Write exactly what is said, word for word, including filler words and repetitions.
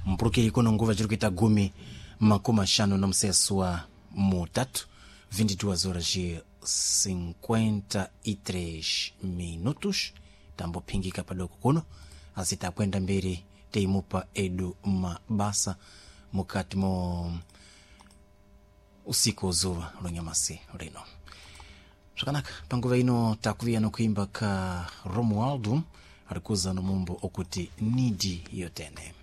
mpruke ikono nguva chirikuita gumi makumi shano na msesu wa mutatu vinte e duas horas e cinquenta e três minutos tambo pingika padoko kuno asita kwenda mbere teimupa edu mabasa mukati mo usiku uzuva lonyamasi rino swakanaka panguva ino takuvia no kuimba ka Romualdo alikuza no mumbo okuti nidi yotene.